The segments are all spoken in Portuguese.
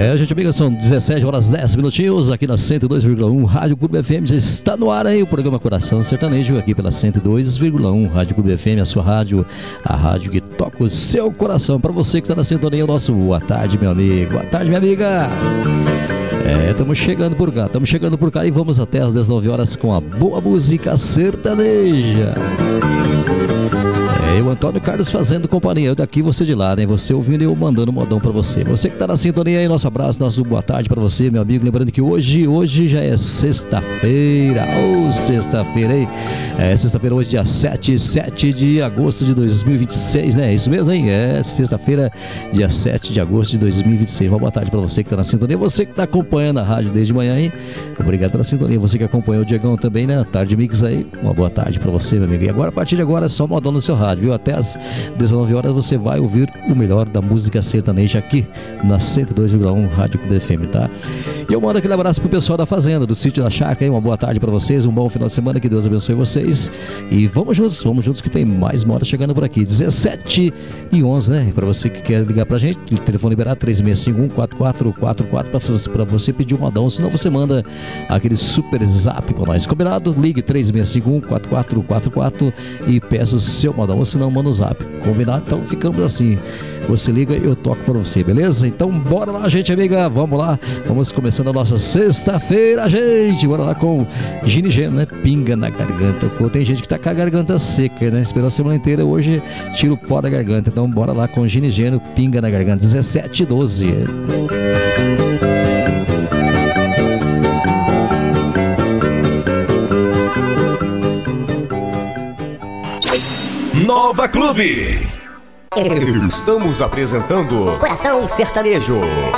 Gente amiga, são 17 horas 10 minutinhos aqui na 102,1 Rádio Clube FM. Já está no ar aí o programa Coração Sertanejo aqui pela 102,1 Rádio Clube FM, a sua rádio, a rádio que toca o seu coração. Para você que está na sintonia, o nosso boa tarde, meu amigo. Boa tarde, minha amiga. Estamos chegando por cá e vamos até às 19 horas com a boa música sertaneja. O Antônio Carlos fazendo companhia, eu daqui, você de lá, né? Você ouvindo e eu mandando um modão pra você. Você que tá na sintonia aí, nosso abraço, nosso boa tarde pra você, meu amigo. Lembrando que hoje já é sexta-feira. Sexta-feira, hein? Sexta-feira hoje, dia 7 de agosto de 2026, né? É isso mesmo, hein? Sexta-feira, dia 7 de agosto de 2026. Uma boa tarde pra você que tá na sintonia. Você que tá acompanhando a rádio desde manhã, hein? Obrigado pela sintonia. Você que acompanha o Diegão também, né? Tarde Mix aí. Uma boa tarde pra você, meu amigo. E agora, a partir de agora, é só modão no seu rádio, viu? Até às 19 horas você vai ouvir o melhor da música sertaneja aqui na 102,1 Rádio Clube FM, tá? E eu mando aquele abraço pro pessoal da Fazenda, do Sítio da Chácara, hein? Uma boa tarde pra vocês, um bom final de semana, que Deus abençoe vocês. E vamos juntos que tem mais uma hora chegando por aqui. 17h11, né? Pra você que quer ligar pra gente, o telefone liberado 3651-4444 pra você pedir um modão, senão você manda aquele super zap pra nós. Combinado? Ligue 3651-4444 e peça o seu modão, ou senão manda o zap. Combinado? Então ficamos assim. Você liga e eu toco pra você, beleza? Então bora lá, gente amiga, vamos lá. Vamos começando a nossa sexta-feira, gente. Bora lá com Gini Geno, né? Pinga na garganta. Pô, tem gente que tá com a garganta seca, né? Esperou a semana inteira, hoje tira o pó da garganta. Então bora lá com Gini Geno, Pinga na garganta. 17h12. Nova Clube. Estamos apresentando Coração Sertanejo.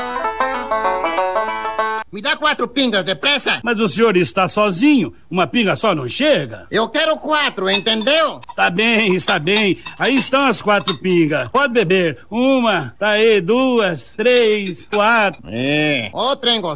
Me dá 4 pingas depressa. Mas o senhor está sozinho, uma pinga só não chega? Eu quero 4, entendeu? Está bem. Aí estão as 4 pingas. Pode beber. 1, tá aí, 2, 3, 4. Ô, trem